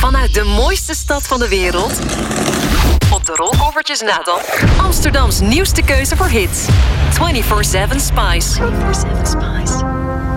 Vanuit de mooiste stad van de wereld. Op de rolkoffertjes na dan. Amsterdams nieuwste keuze voor hits. 24/7 Spice. 24/7 Spice.